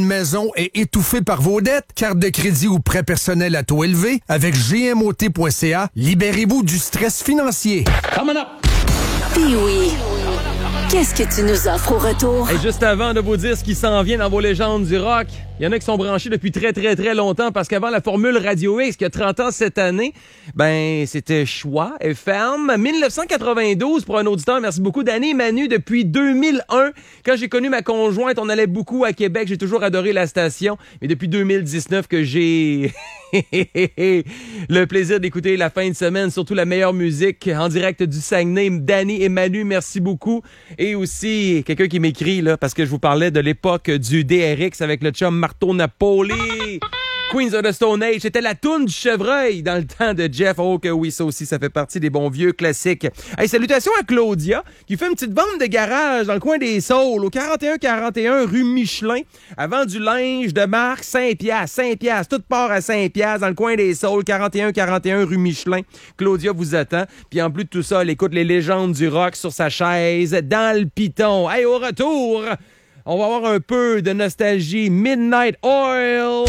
Une maison est étouffée par vos dettes? Carte de crédit ou prêt personnel à taux élevé? Avec gmot.ca, libérez-vous du stress financier. Coming up! Puis oui. Qu'est-ce que tu nous offres au retour? Et juste avant de vous dire ce qui s'en vient dans vos légendes du rock, il y en a qui sont branchés depuis très, très, très longtemps parce qu'avant la formule Radio X, qui a 30 ans cette année, ben, c'était Choix FM. 1992 pour un auditeur. Merci beaucoup. Danny et Manu depuis 2001. Quand j'ai connu ma conjointe, on allait beaucoup à Québec. J'ai toujours adoré la station. Mais depuis 2019 que j'ai le plaisir d'écouter la fin de semaine, surtout la meilleure musique en direct du Saguenay. Danny et Manu, merci beaucoup. Et aussi, quelqu'un qui m'écrit, là, parce que je vous parlais de l'époque du DRX avec le chum Marteau Napoli. Queens of the Stone Age, c'était la toune du chevreuil dans le temps de Jeff. Oh que oui, ça aussi, ça fait partie des bons vieux classiques. Hey, salutations à Claudia, qui fait une petite vente de garage dans le coin des Saules, au 4141 rue Michelin, avant du linge de marque, 5 piastres, toute part à 5 piastres, dans le coin des Saules, 4141 rue Michelin. Claudia vous attend. Puis en plus de tout ça, elle écoute les légendes du rock sur sa chaise, dans le piton. Hey, au retour, on va avoir un peu de nostalgie. Midnight Oil.